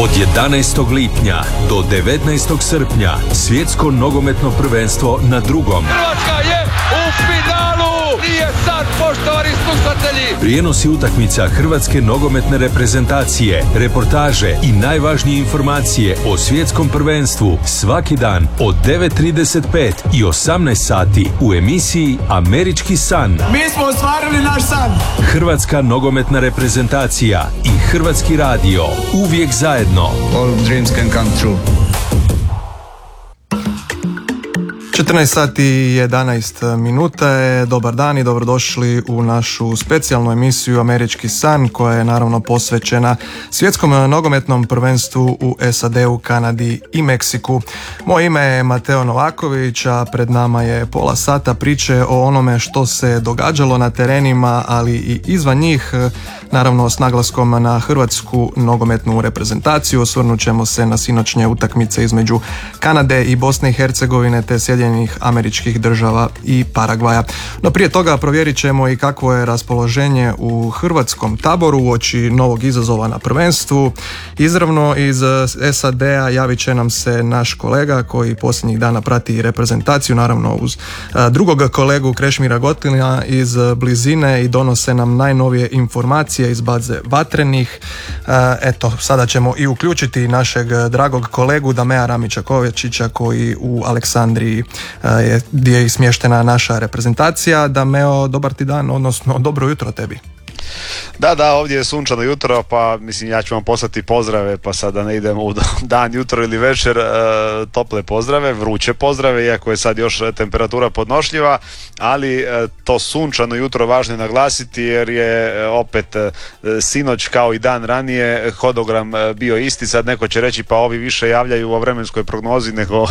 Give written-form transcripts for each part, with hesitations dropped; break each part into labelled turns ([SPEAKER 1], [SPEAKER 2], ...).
[SPEAKER 1] Od 11. lipnja do 19. srpnja svjetsko nogometno prvenstvo na drugom.
[SPEAKER 2] Hrvatska je u finalu! Nije sad, poštovani slušatelji!
[SPEAKER 1] Prijenosi utakmica hrvatske nogometne reprezentacije, reportaže i najvažnije informacije o svjetskom prvenstvu svaki dan od 9:35 i 18 sati u emisiji Američki san.
[SPEAKER 3] Mi smo ostvarili naš san!
[SPEAKER 1] Hrvatska nogometna reprezentacija i Hrvatski radio. Uvijek zajedno.
[SPEAKER 3] All dreams can come true.
[SPEAKER 4] 14 sati i 11 minuta je. Dobar dan i dobrodošli u našu specijalnu emisiju Američki san, koja je naravno posvećena svjetskom nogometnom prvenstvu u SAD-u, Kanadi i Meksiku. Moje ime je Mateo Novaković, a pred nama je pola sata priče o onome što se događalo na terenima, ali i izvan njih, naravno s naglaskom na hrvatsku nogometnu reprezentaciju. Osvrnut ćemo se na sinoćnje utakmice između Kanade i Bosne i Hercegovine te Sjedinjenih Američkih Država i Paragvaja. No prije toga provjerit ćemo i kakvo je raspoloženje u hrvatskom taboru uoči novog izazova na prvenstvu. Izravno iz SAD-a javit će nam se naš kolega koji posljednjih dana prati reprezentaciju, naravno uz drugog kolegu Krešimira Gotlina iz blizine, i donose nam najnovije informacije iz baze Vatrenih. Eto, sada ćemo i uključiti našeg dragog kolegu Damea Ramića Kovačića, koji u Aleksandriji gdje je smještena naša reprezentacija. Dameo, dobar ti dan, odnosno dobro jutro tebi.
[SPEAKER 5] Da, ovdje je sunčano jutro, pa mislim ja ću vam poslati pozdrave, pa sada ne idemo u dan, jutro ili večer, tople pozdrave, vruće pozdrave, iako je sad još temperatura podnošljiva, ali to sunčano jutro važno je naglasiti, jer je opet sinoć kao i dan ranije hodogram bio isti. Sad neko će reći pa ovi više javljaju o vremenskoj prognozi nego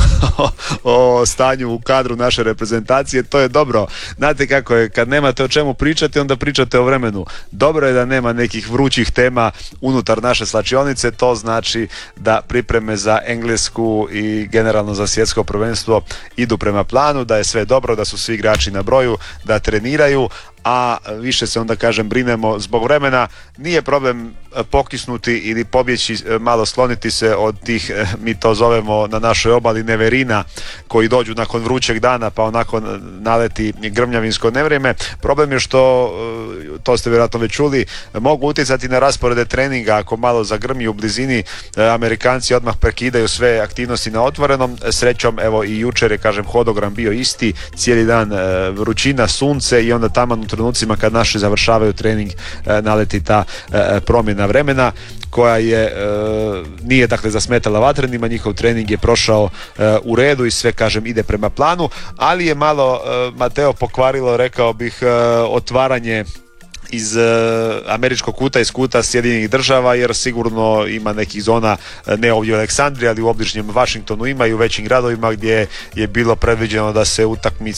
[SPEAKER 5] o stanju u kadru naše reprezentacije. To je dobro, znate kako je, kad nemate o čemu pričati, onda pričate o vremenu. Dobro je da nema nekih vrućih tema unutar naše slačionice, to znači da pripreme za Englesku i generalno za svjetsko prvenstvo idu prema planu, da je sve dobro, da su svi igrači na broju, da treniraju, a više se onda, kažem, brinemo zbog vremena. Nije problem pokisnuti ili pobjeći, malo skloniti se od tih, mi to zovemo na našoj obali, neverina, koji dođu nakon vrućeg dana pa onako naleti grmljavinsko nevrijeme. Problem je što, to ste vjerojatno već čuli, mogu utjecati na rasporede treninga. Ako malo zagrmi u blizini, Amerikanci odmah prekidaju sve aktivnosti na otvorenom. Srećom, evo i jučer je, kažem, hodogram bio isti, cijeli dan vrućina, sunce, i onda tamo u trenucima kad naši završavaju trening naleti ta promjena vremena koja je nije dakle zasmetala Vatrenima. Njihov trening je prošao u redu i sve, kažem, ide prema planu, ali je malo, Mateo, pokvarilo, rekao bih, otvaranje iz američkog kuta, iz kuta Sjedinjenih Država, jer sigurno ima nekih zona, ne ovdje u Aleksandriji, ali u obližnjem Washingtonu ima i u većim gradovima gdje je bilo predviđeno da se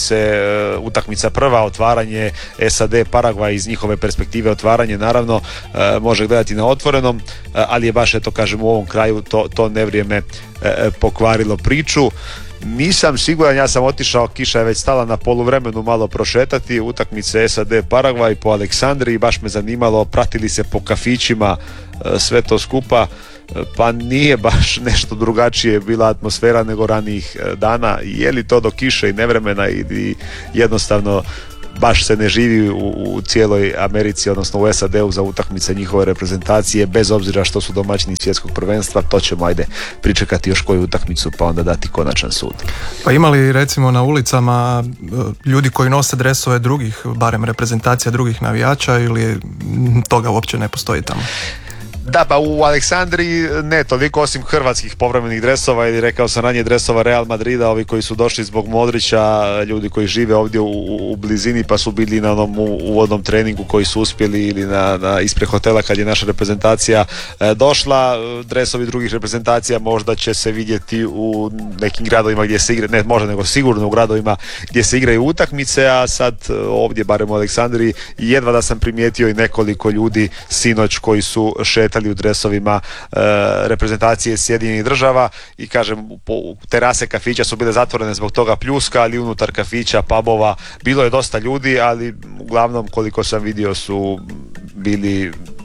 [SPEAKER 5] utakmica prva, otvaranje SAD Paragvaj, iz njihove perspektive otvaranje naravno može gledati na otvorenom, ali je baš, eto, kažem, u ovom kraju to nevrijeme pokvarilo priču. Nisam siguran, ja sam otišao, kiša je već stala na poluvremenu, malo prošetati utakmice SAD Paragvaj po Aleksandriji, baš me zanimalo pratili se po kafićima sve to skupa, pa nije baš nešto drugačije bila atmosfera nego ranijih dana. Je li to do kiše i nevremena ili jednostavno baš se ne živi u cijeloj Americi, odnosno u SAD-u za utakmice njihove reprezentacije, bez obzira što su domaćini svjetskog prvenstva? To ćemo pričekati još koju utakmicu pa onda dati konačan sud.
[SPEAKER 4] Pa ima li recimo na ulicama ljudi koji nose dresove drugih, barem reprezentacija drugih navijača, ili toga uopće ne postoji tamo?
[SPEAKER 5] Da, pa u Aleksandriji ne toliko, osim hrvatskih povremenih dresova ili, rekao sam ranije, dresova Real Madrida, ovi koji su došli zbog Modrića, ljudi koji žive ovdje u blizini pa su bili na onom uvodnom treningu koji su uspjeli, ili ispred hotela kad je naša reprezentacija došla. Dresovi drugih reprezentacija možda će se vidjeti u nekim gradovima gdje se igra, ne možda nego sigurno u gradovima gdje se igraju utakmice, a sad ovdje, barem u Aleksandriji, jedva da sam primijetio i nekoliko ljudi sinoć koji su šetali u dresovima reprezentacije Sjedinjenih Država. I, kažem, terase kafića su bile zatvorene zbog toga pljuska, ali unutar kafića, pubova bilo je dosta ljudi, ali uglavnom, koliko sam vidio, su bili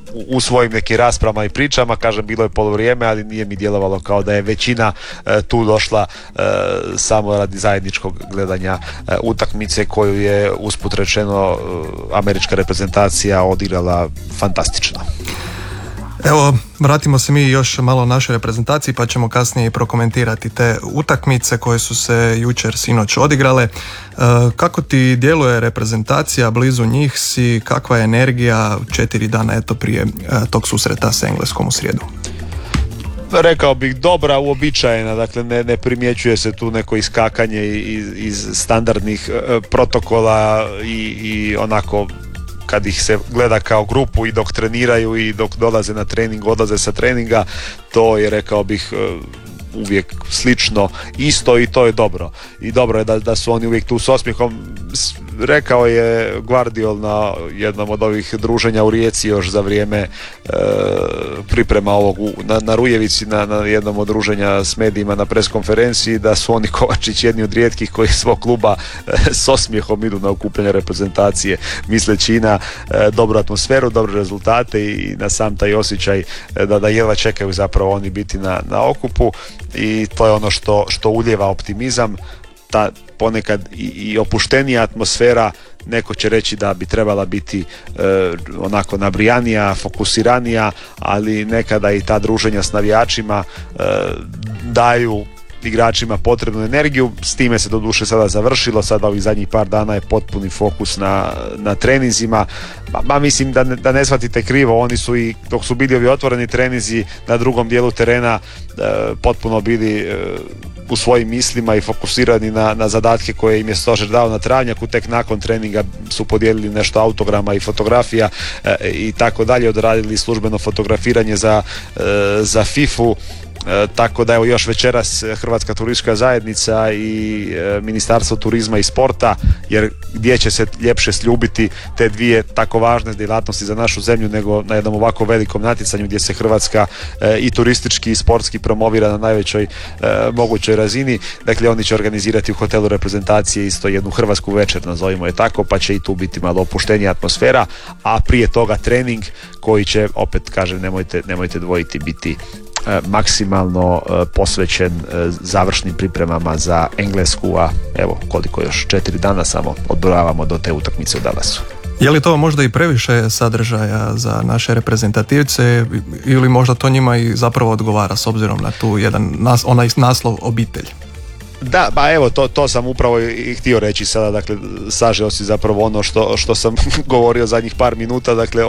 [SPEAKER 5] u svojim nekim raspravama i pričama, kažem, bilo je poluvrijeme, ali nije mi djelovalo kao da je većina tu došla samo radi zajedničkog gledanja utakmice koju je usput rečeno američka reprezentacija odigrala fantastično.
[SPEAKER 4] Evo, vratimo se mi još malo našoj reprezentaciji pa ćemo kasnije i prokomentirati te utakmice koje su se jučer sinoć odigrale. Kako ti djeluje reprezentacija, blizu njih si, kakva je energija 4 dana eto prije tog susreta s Engleskom u srijedu?
[SPEAKER 5] Rekao bih dobra, uobičajena, dakle ne primjećuje se tu neko iskakanje iz standardnih protokola i onako kad ih se gleda kao grupu i dok treniraju i dok dolaze na trening, odlaze sa treninga, to je, rekao bih, uvijek slično, isto, i to je dobro. I dobro je da su oni uvijek tu s osmijehom. Rekao je Guardiol na jednom od ovih druženja u Rijeci još za vrijeme priprema ovog na Rujevici, na jednom od druženja s medijima na preskonferenciji, da su oni, Kovačić, jedni od rijetkih koji svog kluba s osmijehom idu na okupljanje reprezentacije, misleći i na dobru atmosferu, dobre rezultate i na sam taj osjećaj da jedva čekaju zapravo oni biti na okupu, i to je ono što ulijeva optimizam. Ta ponekad i opuštenija atmosfera, neko će reći da bi trebala biti onako nabrijanija, fokusiranija, ali nekada i ta druženja s navijačima daju igračima potrebnu energiju. S time se doduše sada završilo, sada ovih zadnjih par dana je potpuni fokus na treninzima. Mislim da ne shvatite krivo, oni su i dok su bili ovi otvoreni treninzi na drugom dijelu terena potpuno bili u svojim mislima i fokusirani na zadatke koje im je stožer dao na travnjaku. Tek nakon treninga su podijelili nešto autograma i fotografija i tako dalje, odradili službeno fotografiranje za FIFA-u. Tako da evo još večeras Hrvatska turistička zajednica i Ministarstvo turizma i sporta, jer gdje će se ljepše sljubiti te dvije tako važne djelatnosti za našu zemlju nego na jednom ovako velikom natjecanju gdje se Hrvatska i turistički i sportski promovira na najvećoj mogućoj razini. Dakle, oni će organizirati u hotelu reprezentacije isto jednu hrvatsku večer, nazovimo je tako, pa će i tu biti malo opuštenija atmosfera, a prije toga trening koji će, opet kažem, nemojte dvojiti, biti maksimalno posvećen završnim pripremama za Englesku, a evo koliko još 4 dana samo odbrojavamo do te utakmice u Dallasu.
[SPEAKER 4] Je li to možda i previše sadržaja za naše reprezentativce ili možda to njima i zapravo odgovara s obzirom na tu onaj naslov obitelj?
[SPEAKER 5] Da, pa evo, to sam upravo i htio reći sada, dakle, sažeo si zapravo ono što sam govorio zadnjih par minuta, dakle,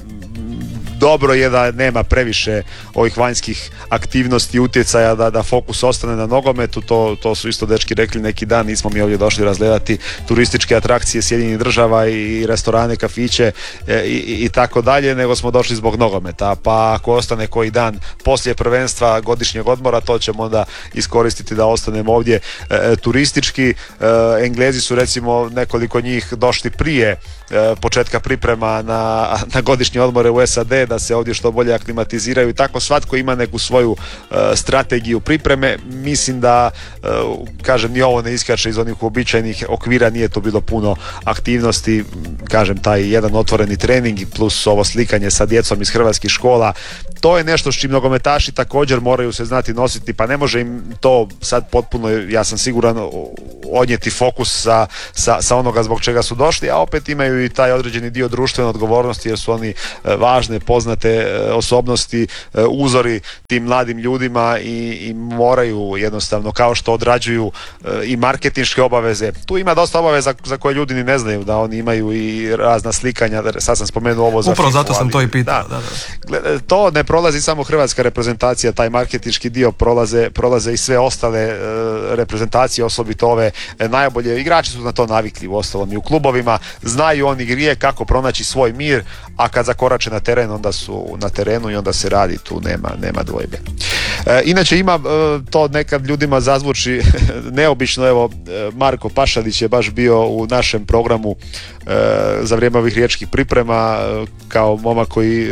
[SPEAKER 5] dobro je da nema previše ovih vanjskih aktivnosti, utjecaja, da fokus ostane na nogometu. To su isto dečki rekli neki dan, nismo mi ovdje došli razgledati turističke atrakcije Sjedinjenih Država i restorane, kafiće i tako dalje, nego smo došli zbog nogometa. Pa ako ostane koji dan poslije prvenstva godišnjeg odmora, to ćemo onda iskoristiti da ostanemo ovdje turistički. Englezi su, recimo, nekoliko njih došli prije početka priprema na godišnje odmore u SAD, da se ovdje što bolje aklimatiziraju i tako. Svatko ima neku svoju strategiju pripreme. Mislim da, kažem, ni ovo ne iskače iz onih uobičajenih okvira, nije to bilo puno aktivnosti, kažem, taj jedan otvoreni trening plus ovo slikanje sa djecom iz hrvatskih škola, to je nešto s čim nogometaši također moraju se znati nositi, pa ne može im to sad potpuno, ja sam siguran, odnijeti fokus sa onoga zbog čega su došli, a opet imaju i taj određeni dio društvene odgovornosti, jer su oni važne, poznate osobnosti, uzori tim mladim ljudima i moraju jednostavno, kao što odrađuju i marketinške obaveze. Tu ima dosta obaveza za koje ljudi ni ne znaju, da oni imaju i razna slikanja, sad sam spomenuo ovo za
[SPEAKER 4] upravo
[SPEAKER 5] FIFA,
[SPEAKER 4] zato sam to i pitao.
[SPEAKER 5] Da. To ne prolazi samo hrvatska reprezentacija, taj marketinški dio, prolaze i sve ostale reprezentacije, osobito ove najbolje. Igrači su na to navikli, uostalom i u klubovima, znaju oni grije kako pronaći svoj mir, a kad zakorače na teren, onda su na terenu i onda se radi, tu nema dvojbe. Inače ima to nekad ljudima zazvuči neobično, evo Marko Pašalić je baš bio u našem programu za vrijeme ovih riječkih priprema kao momak koji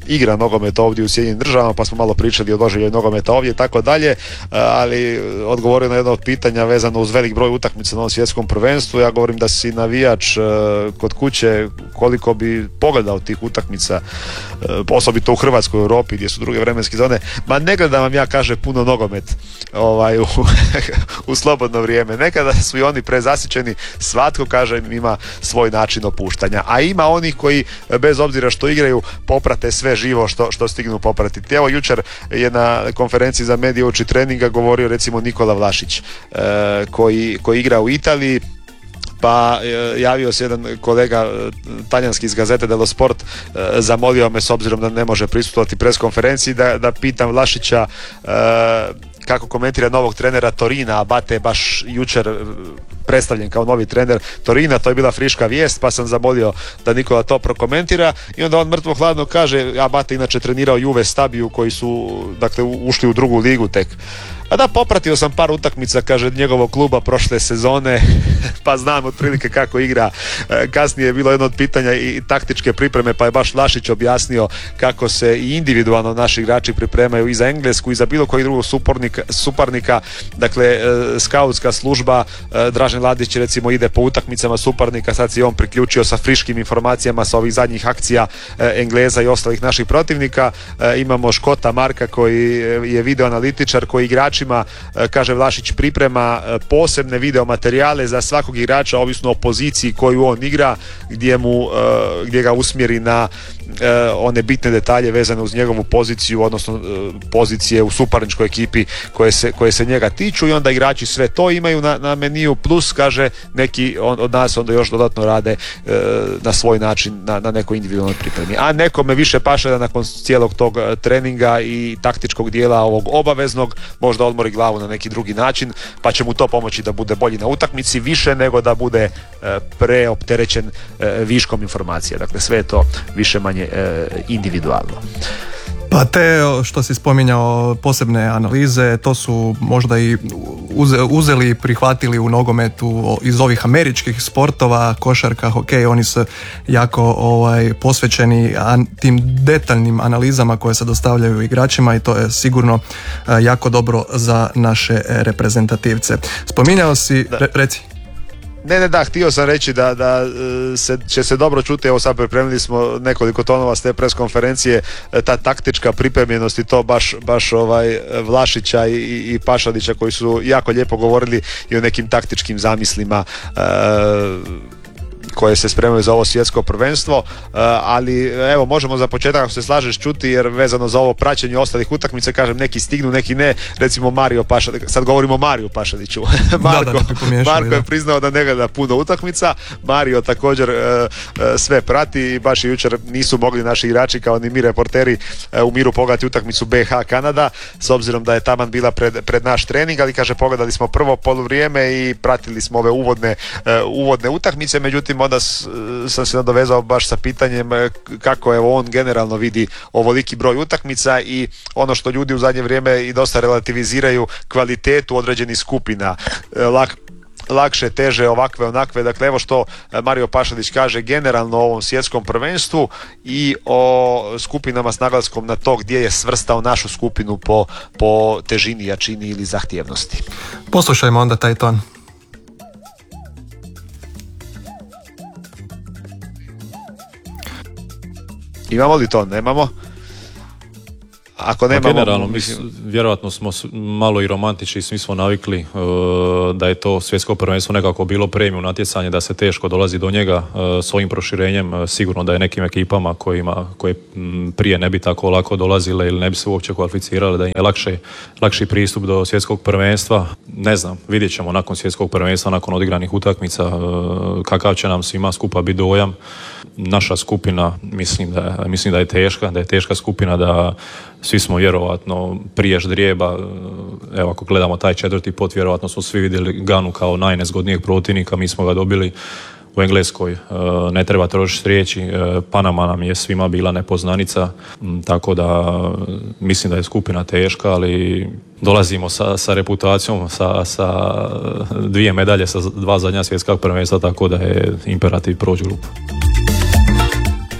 [SPEAKER 5] igra nogomet ovdje u Sjedinjenim Državama, pa smo malo pričali o doživljaju nogometa ovdje i tako dalje, ali odgovorio na jedno od pitanja vezano uz velik broj utakmica na ovom svjetskom prvenstvu. Ja govorim da si navijač kod kuće, koliko bi pogledao tih utakmica, osobito u Hrvatskoj, u Europi gdje su druge vremenske zone. Ma ne gledam vam, ja kaže, puno nogomet u slobodno vrijeme. Nekada su i oni prezasićeni, svatko, kaže, ima svoj način opuštanja, a ima onih koji bez obzira što igraju poprate sve živo što stignu popratiti. Evo, jučer je na konferenciji za medije uoči treninga govorio recimo Nikola Vlašić, koji igra u Italiji, pa javio se jedan kolega talijanski iz Gazete dello Sport, zamolio me, s obzirom da ne može prisustvovati pres konferenciji, da pitam Vlašića kako komentira novog trenera Torina. Abate je baš jučer predstavljen kao novi trener Torina, to je bila friška vijest, pa sam zamolio da Nikola to prokomentira i onda on mrtvo hladno kaže, Abate inače trenirao Juve Stabiju koji su, dakle, ušli u drugu ligu tek. A da, popratio sam par utakmica, kaže, njegovog kluba prošle sezone, pa znam otprilike kako igra. Kasnije je bilo jedno od pitanja i taktičke pripreme, pa je baš Vlašić objasnio kako se i individualno naši igrači pripremaju i za Englesku i za bilo koji drugog suparnika. Dakle, skautska služba, Dražen Ladić recimo ide po utakmicama suparnika, sad se on priključio sa friškim informacijama sa ovih zadnjih akcija Engleza i ostalih naših protivnika. Imamo Škota Marka koji je videoanalitičar, koji igračima, kaže Vlašić, priprema posebne video materijale za svakog igrača ovisno o poziciji koju on igra, gdje ga usmjeri na one bitne detalje vezane uz njegovu poziciju, odnosno pozicije u suparničkoj ekipi koje se njega tiču, i onda igrači sve to imaju na meniju, plus, kaže, neki od nas onda još dodatno rade na svoj način na nekoj individualnoj pripremi. A nekome više paše da nakon cijelog tog treninga i taktičkog dijela ovog obaveznog možda odmori glavu na neki drugi način, pa će mu to pomoći da bude bolji na utakmici više nego da bude preopterećen viškom informacija. Dakle, sve je to više manje individualno.
[SPEAKER 4] Pa te, što si spominjao, posebne analize, to su možda i uzeli i prihvatili u nogometu iz ovih američkih sportova, košarka, hokej, oni su jako posvećeni tim detaljnim analizama koje se dostavljaju igračima i to je sigurno jako dobro za naše reprezentativce. Spominjao si, reci.
[SPEAKER 5] Ne, htio sam reći da će se dobro čuti, evo sad pripremili smo nekoliko tonova s te pres konferencije, ta taktička pripremljenost i to baš Vlašića i Pašalića koji su jako lijepo govorili i o nekim taktičkim zamislima koje se spremaju za ovo svjetsko prvenstvo, ali evo, možemo za početak, ako se slažeš, čuti, jer vezano za ovo praćenje ostalih utakmica, kažem, neki stignu, neki ne, recimo Mario Pašalić, sad govorimo o Mariju Pašaliću. Marko je priznao da ne gleda puno utakmica, Mario također sve prati i baš i jučer nisu mogli naši igrači kao ni mi reporteri u miru pogledati utakmicu BiH Kanada, s obzirom da je taman bila pred naš trening, ali kaže, pogledali smo prvo poluvrijeme i pratili smo ove uvodne utakmice, međutim onda sam se nadovezao baš sa pitanjem kako evo on generalno vidi ovoliki broj utakmica i ono što ljudi u zadnje vrijeme i dosta relativiziraju kvalitetu određenih skupina, lakše, teže, ovakve, onakve. Dakle, evo što Mario Pašalić kaže generalno o ovom svjetskom prvenstvu i o skupinama s naglaskom na to gdje je svrstao našu skupinu po težini, jačini ili zahtjevnosti.
[SPEAKER 4] Poslušajmo onda taj ton.
[SPEAKER 5] Imamo li to? Nemamo? Ako nemamo,
[SPEAKER 6] generalno, vjerojatno smo malo i romantični, svi smo navikli da je to svjetsko prvenstvo nekako bilo premium natjecanje, da se teško dolazi do njega. S ovim proširenjem sigurno da je nekim ekipama koje prije ne bi tako lako dolazile ili ne bi se uopće kvalificirale, da im je lakši pristup do svjetskog prvenstva. Ne znam, vidjet ćemo nakon svjetskog prvenstva, nakon odigranih utakmica, kakav će nam svima skupa biti dojam. Naša skupina, mislim da je teška skupina, da svi smo vjerovatno prije ždrijeba, evo ako gledamo taj četvrti pot, vjerovatno smo svi vidjeli Ganu kao najnezgodnijeg protivnika, mi smo ga dobili u Engleskoj, ne treba trošiti riječi, Panama nam je svima bila nepoznanica, tako da mislim da je skupina teška, ali dolazimo sa reputacijom, sa 2 medalje, sa 2 zadnja svjetska prvenstva, tako da je imperativ proći grupu.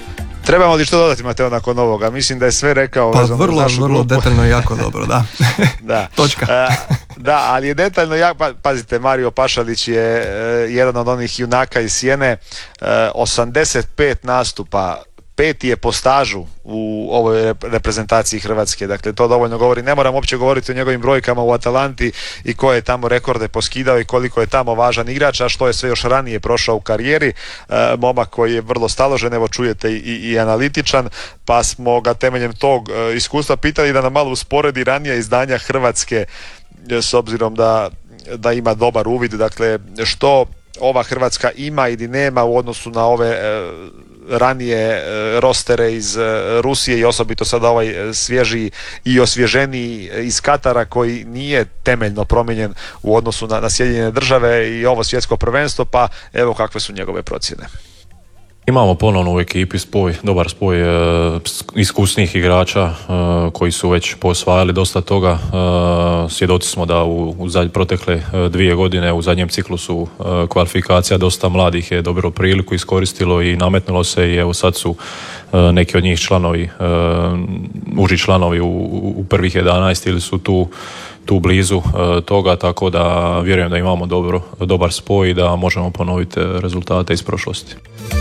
[SPEAKER 5] Trebamo li što dodati, Mateo, nakon ovoga? Mislim da je sve rekao.
[SPEAKER 4] Pa vrlo detaljno i jako dobro, da.
[SPEAKER 5] Da.
[SPEAKER 4] Točka.
[SPEAKER 5] Da, ali je detaljno pazite, Mario Pašalić je jedan od onih junaka iz Sjene, 85 nastupa, 5. je po stažu u ovoj reprezentaciji Hrvatske, dakle to dovoljno govori. Ne moram uopće govoriti o njegovim brojkama u Atalanti i koje je tamo rekorde poskidao i koliko je tamo važan igrač, a što je sve još ranije prošao u karijeri. Momak koji je vrlo staložen, evo čujete i analitičan, pa smo ga temeljem tog iskustva pitali da nam malo usporedi ranija izdanja Hrvatske, s obzirom da ima dobar uvid, dakle što ova Hrvatska ima ili nema u odnosu na ove ranije rostere iz Rusije i osobito sada ovaj svježi i osvježeniji iz Katara koji nije temeljno promijenjen u odnosu na Sjedinjene Države i ovo svjetsko prvenstvo, pa evo kakve su njegove procjene.
[SPEAKER 6] Imamo ponovno u ekipi dobar spoj iskusnih igrača koji su već posvajali dosta toga. Svjedoci smo da u protekle 2 godine u zadnjem ciklusu kvalifikacija dosta mladih je dobilo priliku, iskoristilo i nametnulo se i evo sad su neki od njih članovi, uži članovi u prvih 11 ili su tu blizu toga, tako da vjerujem da imamo dobar spoj i da možemo ponoviti rezultate iz prošlosti.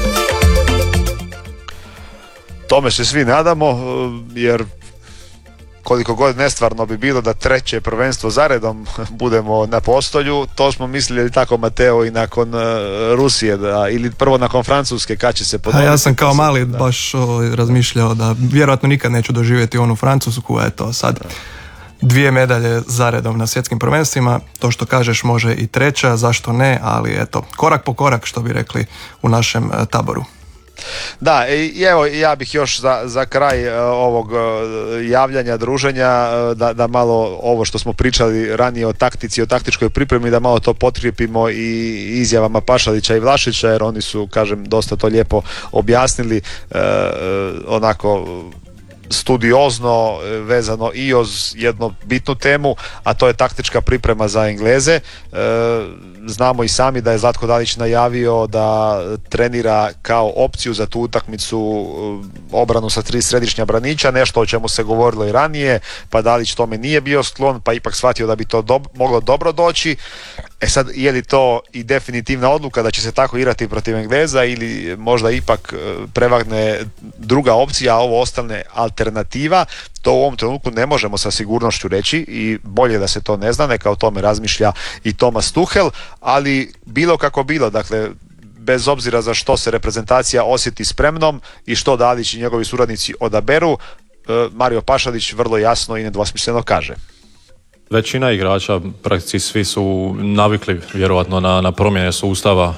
[SPEAKER 5] Tome se svi nadamo, jer koliko god nestvarno bi bilo da 3. prvenstvo zaredom budemo na postolju, to smo mislili tako, Mateo, i nakon Rusije, ili prvo nakon Francuske, kad će se ponoviti.
[SPEAKER 4] Ja sam kao mali baš razmišljao da vjerojatno nikad neću doživjeti onu Francusku, eto sad 2 medalje zaredom na svjetskim prvenstvima, to što kažeš može i 3, zašto ne, ali eto, korak po korak, što bi rekli u našem taboru.
[SPEAKER 5] Da, i evo ja bih još za kraj ovog javljanja, druženja, da malo ovo što smo pričali ranije o taktici, o taktičkoj pripremi, da malo to potkrijepimo i izjavama Pašalića i Vlašića, jer oni su, kažem, dosta to lijepo objasnili, onako studiozno vezano i uz jednu bitnu temu, a to je taktička priprema za Engleze. Znamo i sami da je Zlatko Dalić najavio da trenira kao opciju za tu utakmicu obranu sa 3 središnja braniča, nešto o čemu se govorilo i ranije, pa Dalić tome nije bio sklon, pa ipak shvatio da bi to moglo dobro doći. Sad, je li to i definitivna odluka da će se tako igrati protiv Engleza ili možda ipak prevagne druga opcija, a ovo ostane alternativa, to u ovom trenutku ne možemo sa sigurnošću reći i bolje da se to ne zna, neka o tome razmišlja i Thomas Tuchel, ali bilo kako bilo, dakle, bez obzira za što se reprezentacija osjeti spremnom i što Dalić i njegovi suradnici odaberu, Mario Pašalić vrlo jasno i nedvosmisleno kaže.
[SPEAKER 6] Većina igrača, praktički svi su navikli vjerojatno na promjene sustava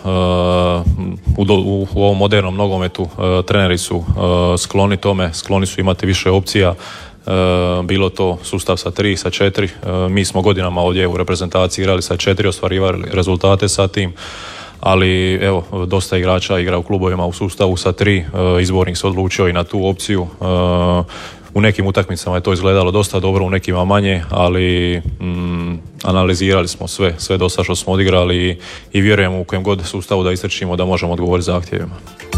[SPEAKER 6] u ovom modernom nogometu. Treneri su skloni tome, skloni su imati više opcija, bilo to sustav sa 3, sa 4. Mi smo godinama ovdje u reprezentaciji igrali sa 4, ostvarivali rezultate sa tim, ali evo, dosta igrača igra u klubovima u sustavu sa 3, izbornik se odlučio i na tu opciju. U nekim utakmicama je to izgledalo dosta dobro, u nekima manje, ali analizirali smo sve dosta što smo odigrali i vjerujemo u kojem god sustavu da istrčimo da možemo odgovoriti zahtjevima.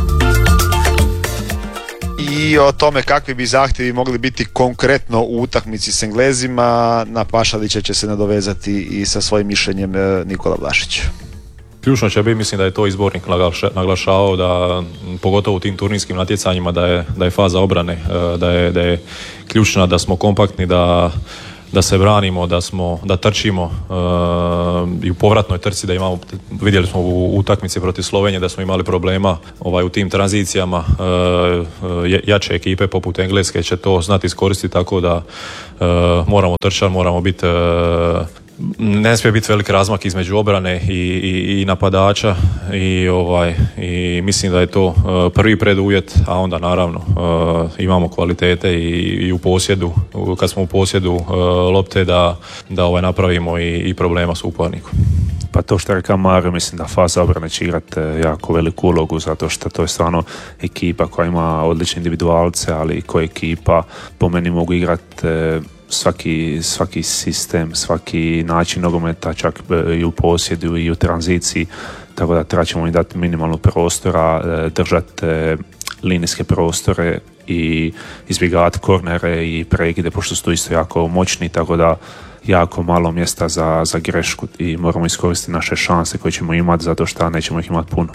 [SPEAKER 5] I o tome kakvi bi zahtjevi mogli biti konkretno u utakmici s Englezima, na Pašalića će se nadovezati i sa svojim mišljenjem Nikola Vlašić.
[SPEAKER 6] Ključno će biti, mislim da je to izbornik naglašavao, da pogotovo u tim turnirskim natjecanjima da je faza obrane, da je ključna, da smo kompaktni, da se branimo, da trčimo i u povratnoj trci da imamo, vidjeli smo u utakmici protiv Slovenije da smo imali problema u tim tranzicijama, jače ekipe poput Engleske će to znati iskoristiti, tako da moramo trčati, moramo biti, ne smije biti velik razmak između obrane i napadača i mislim da je to prvi preduvjet, a onda naravno imamo kvalitete i u posjedu, kad smo u posjedu lopte da napravimo i problema s upornikom.
[SPEAKER 7] Pa to što je rekao Mario, mislim da faza obrane će igrati jako veliku ulogu, zato što to je stvarno ekipa koja ima odlične individualce, ali i koja ekipa po meni mogu igrati svaki sistem, svaki način nogometa, čak i u posjedu i u tranziciji, tako da treba ćemo im dati minimalno prostora, držati linijske prostore i izbjegavati kornere i prekide, pošto su tu isto jako moćni, tako da jako malo mjesta za grešku i moramo iskoristiti naše šanse koje ćemo imati, zato što nećemo ih imati puno.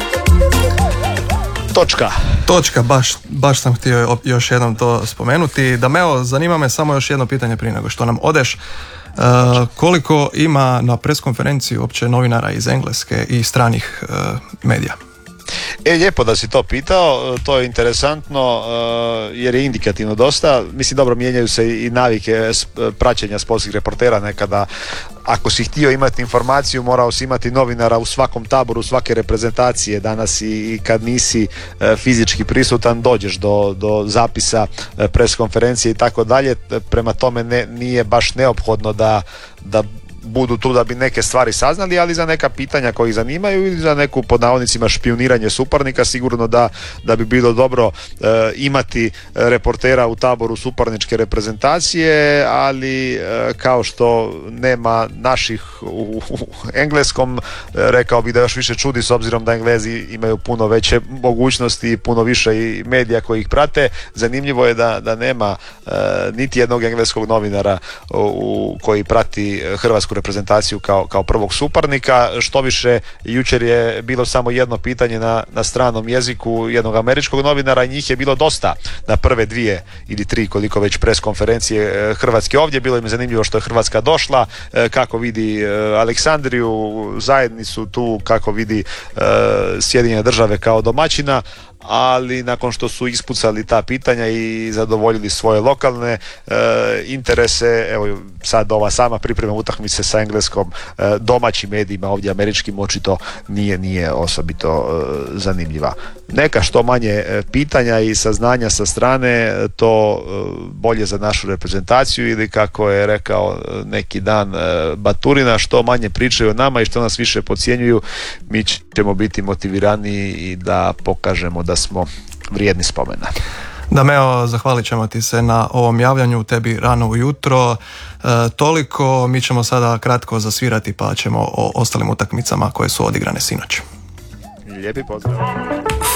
[SPEAKER 5] Točka,
[SPEAKER 4] baš sam htio još jednom to spomenuti. Dameo, zanima me samo još jedno pitanje prije nego što nam odeš. Koliko ima na preskonferenciji uopće novinara iz Engleske i stranih medija?
[SPEAKER 5] Lijepo da si to pitao, to je interesantno jer je indikativno dosta. Mislim, dobro, mijenjaju se i navike praćenja sportskih reportera. Nekada, ako si htio imati informaciju, morao si imati novinara u svakom taboru, svake reprezentacije. Danas i kad nisi fizički prisutan, dođeš do zapisa preskonferencije i tako dalje. Prema tome nije baš neophodno da budu tu da bi neke stvari saznali, ali za neka pitanja koji ih zanimaju ili za neku, pod navodnicima, špijuniranje suparnika, sigurno da bi bilo dobro imati reportera u taboru suparničke reprezentacije, ali kao što nema naših u engleskom, rekao bih da još više čudi, s obzirom da Englezi imaju puno veće mogućnosti i puno više i medija koji ih prate. Zanimljivo je da nema niti jednog engleskog novinara koji prati hrvatsku reprezentaciju kao prvog suparnika. Što više, jučer je bilo samo jedno pitanje na stranom jeziku jednog američkog novinara i njih je bilo dosta na prve 2 ili 3, koliko već, preskonferencije Hrvatske ovdje. Bilo im je zanimljivo što je Hrvatska došla, kako vidi Aleksandriju, zajednicu tu, kako vidi Sjedinjene Države kao domaćina, ali nakon što su ispucali ta pitanja i zadovoljili svoje lokalne interese, evo sad ova sama priprema utakmice sa engleskom domaćim medijima, ovdje američkim, očito nije osobito zanimljiva. Neka što manje pitanja i saznanja sa strane, to bolje za našu reprezentaciju, ili kako je rekao neki dan Baturina, što manje pričaju o nama i što nas više podcjenjuju, mi ćemo biti motiviraniji i da pokažemo da smo vrijedni spomena.
[SPEAKER 4] Dameo, zahvalit ćemo ti se na ovom javljanju, tebi rano ujutro. Toliko, mi ćemo sada kratko zasvirati pa ćemo o ostalim utakmicama koje su odigrane sinoć.
[SPEAKER 5] Lijepi pozdrav.